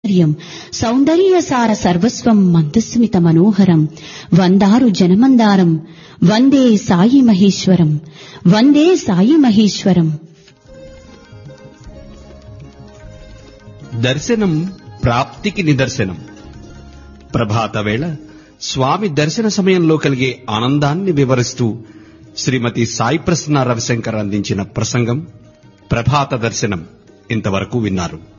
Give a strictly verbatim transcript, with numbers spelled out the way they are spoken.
సౌందర్యసార సర్వస్వం మందస్మిత మనోహరం వందారు జనమందారం వందే సాయి మహేశ్వరం వందే సాయి మహేశ్వరం. దర్శనం ప్రాప్తికి నిదర్శనం. ప్రభాత వేళ స్వామి దర్శన సమయంలో కలిగే ఆనందాన్ని వివరిస్తూ శ్రీమతి సాయి ప్రసన్న రవిశంకర్ అందించిన ప్రసంగం ప్రభాత దర్శనం ఇంతవరకు విన్నారు.